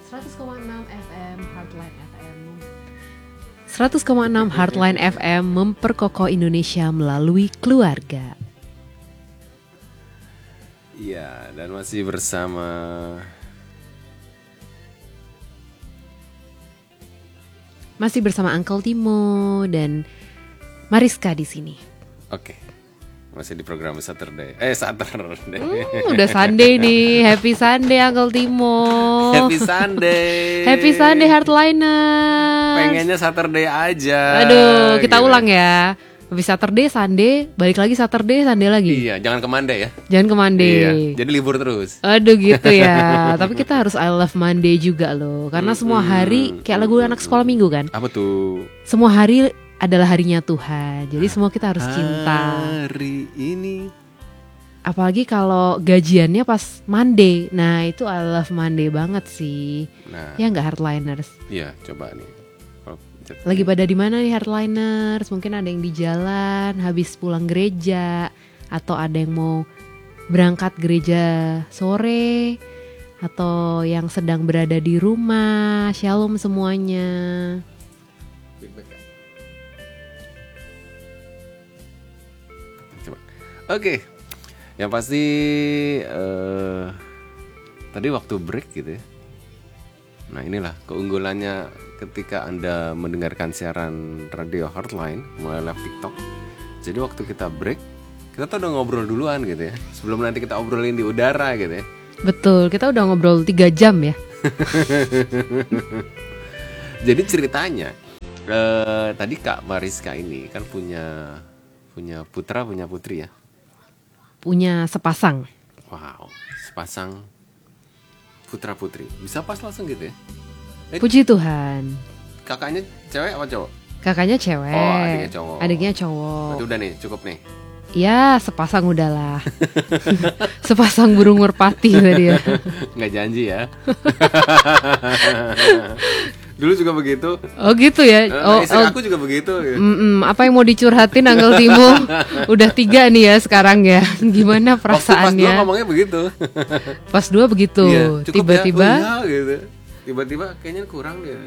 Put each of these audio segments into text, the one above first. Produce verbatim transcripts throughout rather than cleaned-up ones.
seratus koma enam F M Heartline F M. seratus koma enam Heartline F M memperkokoh Indonesia melalui keluarga. Iya, dan masih bersama Masih bersama Uncle Timo dan Mariska di sini. Oke. Masih di program Saturday. Eh, Saturday. Hmm, udah Sunday nih. Happy Sunday Uncle Timo. Happy Sunday. Happy Sunday Heartliners. Pengennya Saturday aja. Aduh, kita gitu. ulang ya. Habis Saturday, Sunday, balik lagi Saturday, Sunday lagi. Iya, jangan ke Monday ya. Jangan ke Monday. Iya, jadi libur terus. Aduh gitu ya. Tapi kita harus I love Monday juga loh. Karena Hmm, semua hari kayak lagu anak sekolah minggu kan. Apa tuh? Semua hari adalah harinya Tuhan. Jadi semua kita harus cinta. Hari ini. Apalagi kalau gajiannya pas Monday. Nah itu I love Monday banget sih. Nah, Ya nggak Heartliners? iya, coba nih. Kalau pencet Lagi nih. pada di mana nih Heartliners? Mungkin ada yang di jalan, habis pulang gereja, atau ada yang mau berangkat gereja sore, atau yang sedang berada di rumah. Shalom semuanya. Baik-baik ya. Coba. Oke. Yang pasti eh, tadi waktu break gitu ya. Nah, inilah keunggulannya ketika Anda mendengarkan siaran radio Heartline melalui live TikTok. Jadi waktu kita break, kita tuh udah ngobrol duluan gitu ya. Sebelum nanti kita obrolin di udara gitu ya. Betul, kita udah ngobrol tiga jam ya. Jadi ceritanya eh, tadi Kak Mariska ini kan punya punya putra, punya putri ya. Punya sepasang. Wow, sepasang putra putri. Bisa pas langsung gitu ya. Eh, Puji Tuhan. kakaknya cewek apa cowok? Kakaknya cewek. Oh, adiknya cowok. Adiknya cowok. Berarti udah nih, cukup nih. Ya, sepasang udahlah. Sepasang burung merpati tadi ya. Nggak janji ya. Dulu juga begitu. Oh gitu ya. Eh, Oh, istri oh. aku juga begitu. Mm-mm, apa yang mau dicurhatin Uncle Timo? Udah tiga nih ya sekarang ya. Gimana Waktu pas dua perasaannya? ngomongnya begitu. Pas dua begitu. Iya, cukup Tiba-tiba. ya. Oh, iya, gitu. Tiba-tiba kayaknya kurang deh.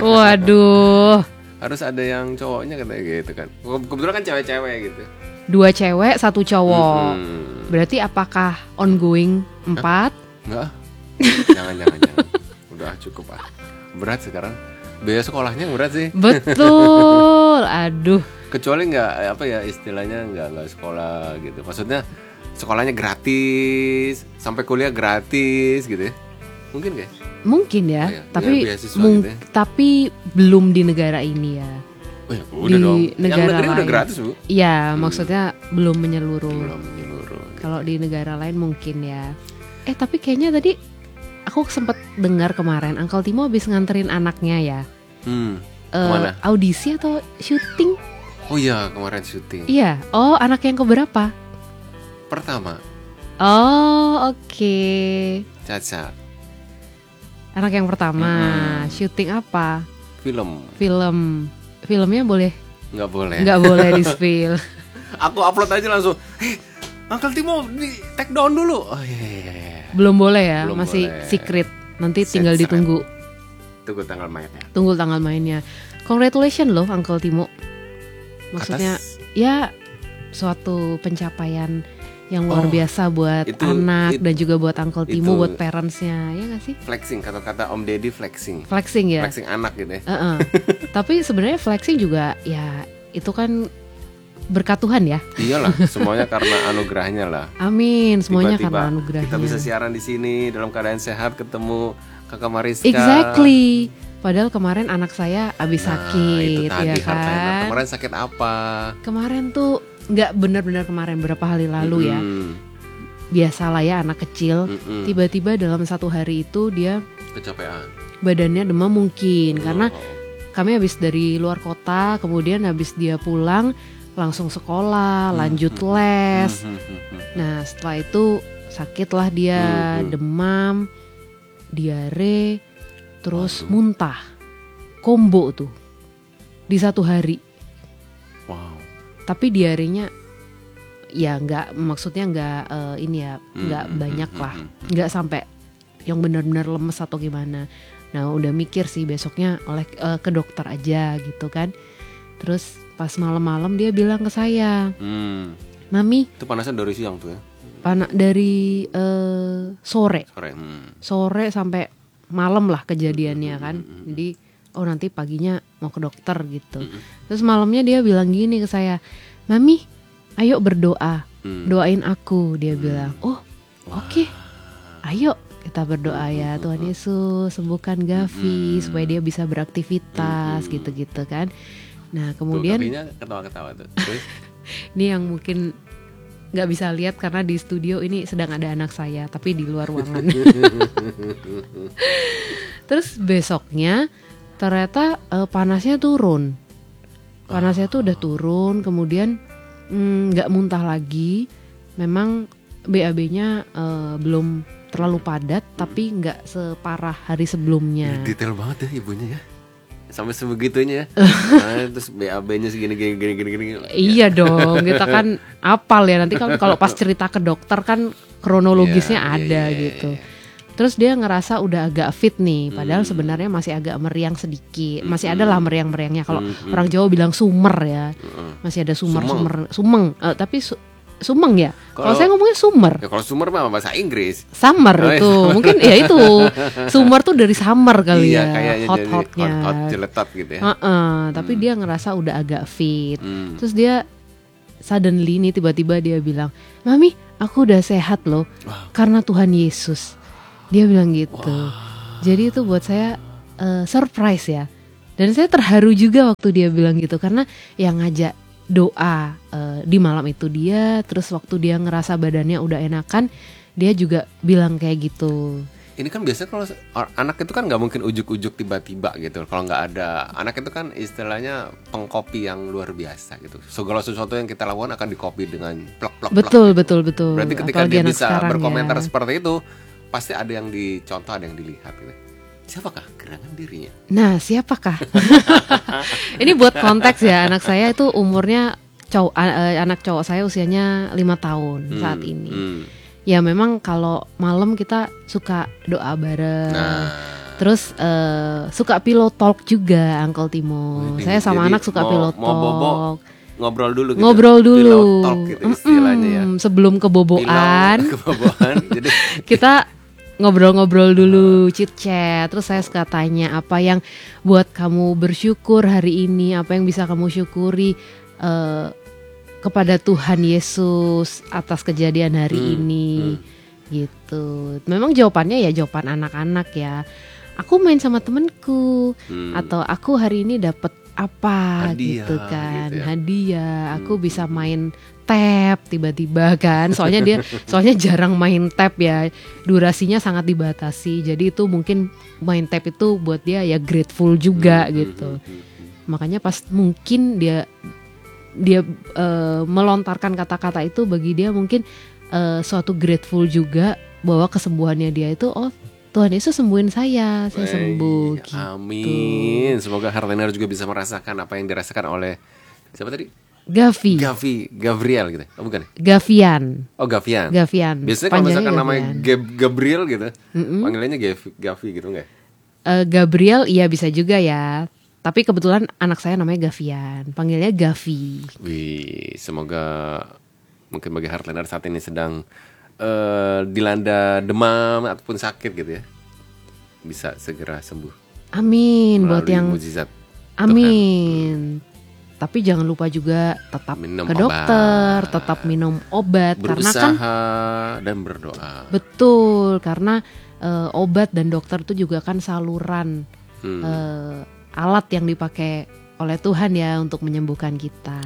Waduh. Harus ada yang cowoknya katanya gitu kan. Ke- Kebetulan kan cewek-cewek gitu. Dua cewek, satu cowok. Hmm. Berarti apakah ongoing empat? Enggak. Jangan jangan jangan. Udah cukup ah. Berat sekarang. Biaya sekolahnya berat sih. Betul. Aduh. Kecuali nggak apa ya istilahnya nggak nggak sekolah gitu. Maksudnya sekolahnya gratis sampai kuliah gratis gitu ya. Mungkin nggak? Mungkin ya. Oh ya, Tapi dengan beasiswa mung- gitu ya. tapi belum di negara ini ya. Oh ya, udah Di dong. negara Yang negeri udah lain. gratis bu. Iya, maksudnya belum menyeluruh. Belum menyeluruh. Gitu. Kalau di negara lain mungkin ya. Eh tapi kayaknya tadi aku sempat dengar kemarin Uncle Timo habis nganterin anaknya ya. Hmm. Eh, Kemana? audisi atau syuting? Oh iya kemarin syuting. Iya. Oh, anak yang keberapa? Pertama Oh, oke. Caca Anak yang pertama. Mm-mm. Syuting apa? film Film. Filmnya boleh nggak boleh. nggak boleh di-spill. Aku upload aja langsung. Hei, Uncle Timo di take down dulu. Oh iya iya iya. Belum boleh ya, Belum masih boleh. secret. Nanti tinggal Secret. ditunggu. Tunggu tanggal mainnya. Tunggu tanggal mainnya. Congratulations loh Uncle Timo. Maksudnya Atas ya suatu pencapaian yang luar Oh, biasa buat itu- anak it- dan juga buat Uncle Timo, itu- buat parentsnya, ya nggak sih? flexing, kata-kata Om Deddy flexing. Flexing ya. Flexing anak gitu ya. Uh-uh. Tapi sebenarnya flexing juga ya itu kan berkat Tuhan ya. Iyalah, semuanya karena anugerahnya lah. Amin, semuanya Tiba-tiba karena anugerahnya. kita bisa siaran di sini dalam keadaan sehat, ketemu Kakak Mariska. Exactly. Padahal kemarin anak saya habis Nah, sakit, itu tadi ya Heartliner. kan. Kemarin sakit apa? Kemarin tuh nggak benar-benar kemarin, berapa hari lalu ya. Mm-mm. Biasalah ya anak kecil. Mm-mm. Tiba-tiba dalam satu hari itu dia Kecapean. badannya demam mungkin karena Oh. kami habis dari luar kota, kemudian habis dia pulang langsung sekolah, lanjut les. Hmm, hmm, hmm, hmm. Nah setelah itu sakitlah dia, Hmm, hmm. demam, diare, terus Waduh. muntah, kombo tuh di satu hari. Wow. Tapi diarenya ya nggak, maksudnya nggak eh, ini ya, nggak Hmm, banyak hmm, lah, hmm, hmm. nggak sampai yang benar-benar lemes atau gimana. Nah udah mikir sih besoknya oleh uh, ke dokter aja gitu kan. Terus pas malam-malam dia bilang ke saya, Hmm. Mami, Itu panasnya dari siang tuh ya? panas dari uh, sore, Sore. Hmm. sore sampai malam lah kejadiannya kan. Jadi oh nanti paginya mau ke dokter gitu. Terus malamnya dia bilang gini ke saya, Mami, ayo berdoa, Hmm. doain aku. Dia bilang, oh oke, okay. Ayo kita berdoa ya Tuhan Yesus sembuhkan Gavi supaya dia bisa beraktivitas gitu-gitu kan. Nah kemudian tuh, Gavinya ketawa-ketawa tuh. Terus? ini yang mungkin nggak bisa lihat karena di studio ini sedang ada anak saya tapi di luar ruangan. Terus besoknya ternyata uh, panasnya turun, panasnya tuh udah turun, kemudian nggak mm, muntah lagi. Memang B A B-nya uh, belum terlalu padat, tapi nggak separah hari sebelumnya. Ya, detail banget ya ibunya ya, sampai sebegitunya. Nah, terus B A B-nya segini gini gini gini gini. Iya dong, kita kan apal ya nanti kan kalau pas cerita ke dokter kan kronologisnya yeah, ada yeah, yeah, gitu. Yeah, yeah. Terus dia ngerasa udah agak fit nih, padahal hmm. sebenarnya masih agak meriang sedikit, masih hmm. ada lah meriang-meriangnya. Kalau hmm. orang Jawa bilang sumer ya, masih ada sumer-sumer, sumeng, uh, tapi su- sumeng ya. Kalau saya ngomongnya sumer. Ya kalau sumer mah bahasa Inggris. Summer oh, itu, ya. Mungkin ya itu. Sumer tuh dari summer kali iya, ya. Hot-hotnya. Hot-hot jeletot gitu ya. Uh-uh, hmm. Tapi dia ngerasa udah agak fit. Hmm. Terus dia suddenly nih tiba-tiba dia bilang, Mami, aku udah sehat loh, wow. Karena Tuhan Yesus. Dia bilang gitu. Wow. Jadi itu buat saya uh, surprise ya. Dan saya terharu juga waktu dia bilang gitu karena yang ngajak doa uh, di malam itu dia, terus waktu dia ngerasa badannya udah enakan, dia juga bilang kayak gitu. Ini kan biasanya kalau anak itu kan nggak mungkin ujuk-ujuk tiba-tiba gitu. Kalau nggak ada anak itu kan istilahnya pengcopy yang luar biasa gitu. Segala sesuatu yang kita lakukan akan dikopi dengan plak-plak. Betul betul betul. Berarti ketika apalagi dia bisa berkomentar ya. Seperti itu, pasti ada yang dicontoh, ada yang dilihat gitu. Siapakah gerangan dirinya? Nah, siapakah? Ini buat konteks ya, anak saya itu umurnya cowok, anak cowok saya usianya lima tahun hmm, saat ini. Hmm. Ya memang kalau malam kita suka doa bareng. Nah. Terus uh, suka pillow talk juga, Uncle Timo. Wih, saya sama anak suka mau, pillow talk. Mau bobo, ngobrol dulu gitu. Ngobrol dulu. Pillow talk gitu istilahnya ya. Sebelum keboboan. Keboboan. Jadi kita ngobrol-ngobrol dulu, chit-chat. Terus saya suka tanya apa yang buat kamu bersyukur hari ini, apa yang bisa kamu syukuri uh, kepada Tuhan Yesus atas kejadian hari hmm, ini hmm. gitu. Memang jawabannya ya jawaban anak-anak ya. Aku main sama temenku hmm. atau aku hari ini dapat apa hadiah, gitu kan gitu ya. Hadiah, aku hmm. bisa main tab tiba-tiba kan, soalnya dia soalnya jarang main tab ya, durasinya sangat dibatasi, jadi itu mungkin main tab itu buat dia ya grateful juga hmm, gitu. Hmm, hmm, hmm. Makanya pas mungkin dia dia uh, melontarkan kata-kata itu bagi dia mungkin uh, suatu grateful juga bahwa kesembuhannya dia itu oh Tuhan Yesus sembuhin saya, saya sembuh. Gitu. Amin. Semoga Heartliner juga bisa merasakan apa yang dirasakan oleh siapa tadi? Gavi. Gavi, Gabriel gitu. Oh bukan. Gavian. Oh Gavian. Gavian. Biasanya kalau misalkan namanya Gab- Gabriel gitu, mm-hmm. panggilannya Gavi, Gavi gitu enggak? Uh, Gabriel iya bisa juga ya. Tapi kebetulan anak saya namanya Gavian, panggilnya Gavi. Wih, semoga mungkin bagi Heartliner saat ini sedang uh, dilanda demam ataupun sakit gitu ya, bisa segera sembuh. Amin buat yang mujizat. Amin. Tuhan. Tapi jangan lupa juga tetap minum ke dokter, obat. tetap minum obat. Berusaha karena kan dan berdoa. Betul, karena uh, obat dan dokter itu juga kan saluran hmm. uh, alat yang dipakai oleh Tuhan ya untuk menyembuhkan kita.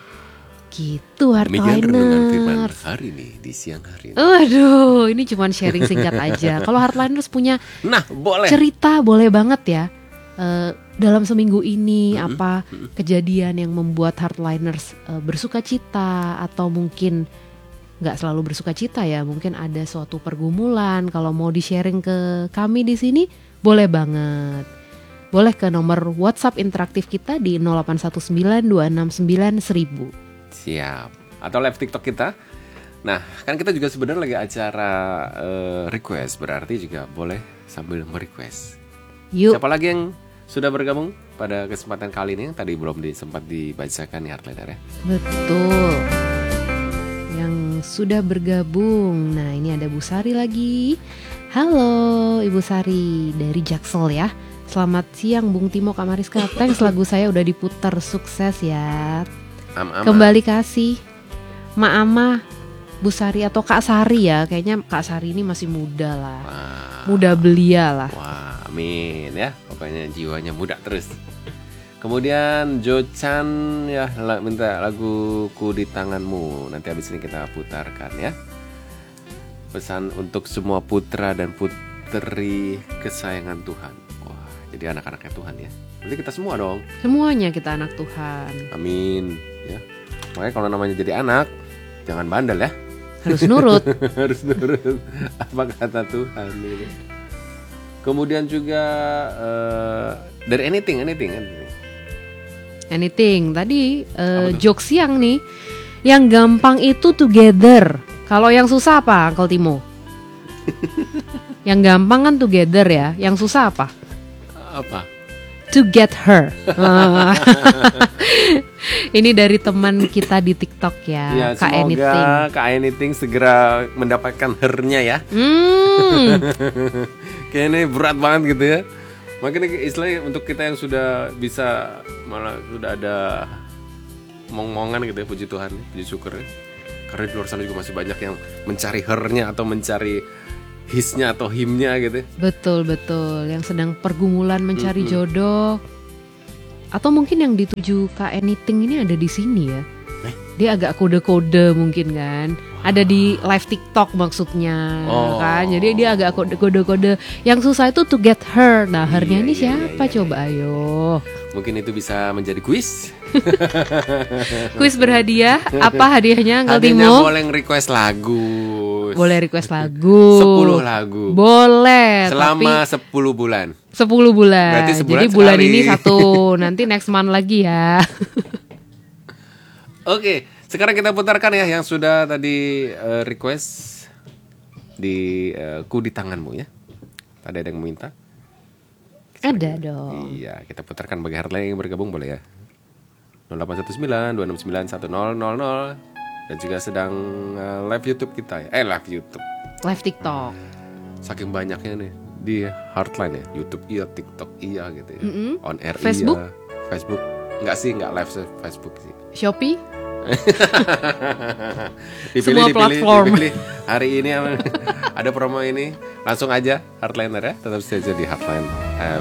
Gitu Heartliners. Hari ini di siang hari ini. Waduh, ini cuma sharing singkat aja. Kalau Heartliners punya nah, boleh. cerita boleh banget ya. Uh, dalam seminggu ini mm-hmm. apa kejadian yang membuat Heartliners uh, bersuka cita atau mungkin nggak selalu bersuka cita ya, mungkin ada suatu pergumulan. Kalau mau di sharing ke kami di sini boleh banget. Boleh ke nomor WhatsApp interaktif kita di nol delapan satu sembilan dua enam sembilan seribu. Siap. Atau live TikTok kita. Nah, kan kita juga sebenarnya lagi acara uh, request, berarti juga boleh sambil merequest. Yuk. Siapa lagi yang sudah bergabung pada kesempatan kali ini yang tadi belum sempat dibacakan nih Heartliner ya? Betul. Yang sudah bergabung. Nah, ini ada Bu Sari lagi. Halo Ibu Sari dari Jaksel ya. Selamat siang Bung Timo, Kak Mariska. Thanks, lagu saya udah diputar, sukses ya. Am-ama. Kembali kasih Ma Ama, Bu Sari atau Kak Sari ya. Kayaknya Kak Sari ini masih muda lah. Wah. Muda belia lah. Wah, amin ya. Pokoknya jiwanya muda terus. Kemudian Jo Chan ya la- minta laguku di tanganmu. Nanti habis ini kita putarkan ya. Pesan untuk semua putra dan putri kesayangan Tuhan. Wah, jadi anak-anaknya Tuhan ya. Berarti kita semua dong. Semuanya kita anak Tuhan. Amin ya. Makanya kalau namanya jadi anak, jangan bandel ya. Harus nurut. Harus nurut apa kata Tuhan gitu. Kemudian juga uh, dari anything, anything, anything. Anything. Tadi uh, jokes siang nih. Yang gampang itu together. Kalau yang susah apa, Uncle Timo? Yang gampang kan together ya. Yang susah apa? Apa? To get her. Ini dari teman kita di TikTok ya, Ya, Kak semoga Anything. Kak Anything segera mendapatkan her-nya ya. Hmm. Kayaknya berat banget gitu ya. Makanya istilahnya untuk kita yang sudah bisa malah sudah ada mong-mongan gitu ya, puji Tuhan, puji syukur ya. Karena di luar sana juga masih banyak yang mencari her-nya atau mencari his-nya atau him-nya gitu. Betul betul. Yang sedang pergumulan mencari mm-hmm. jodoh. Atau mungkin yang dituju Kak Anything ini ada di sini ya. Eh? Dia agak kode-kode mungkin kan. Wow. Ada di live TikTok maksudnya oh. kan. Jadi dia agak kode-kode. Yang susah itu to get her. Nah, iya, her-nya ini iya, siapa iya, coba iya. ayo. Mungkin itu bisa menjadi kuis. Kuis berhadiah. Apa hadiahnya Uncle Hadiahnya Timo? boleh request lagu. Boleh request lagu. sepuluh lagu. Boleh. Selama tapi sepuluh bulan. sepuluh bulan. Berarti sebulan Jadi bulan sekali. ini satu, nanti next month lagi ya. Oke, sekarang kita putarkan ya yang sudah tadi uh, request di uh, ku di tanganmu ya. Tadi ada yang minta? Ada dong. Iya, kita putarkan bagi Heartliner yang bergabung boleh ya. nol delapan satu sembilan dua enam sembilan satu nol nol nol dan juga sedang uh, live YouTube kita ya. Eh live YouTube. Live TikTok. Saking banyaknya nih di Heartliner ya. YouTube iya, TikTok iya gitu ya. Mm-hmm. On air Facebook? iya. Facebook enggak sih, enggak live Facebook sih. Shopee? dipilih, Semua dipilih, platform. dipilih. Hari ini ada promo ini, langsung aja Heartliner ya. Tetap saja di Heartline F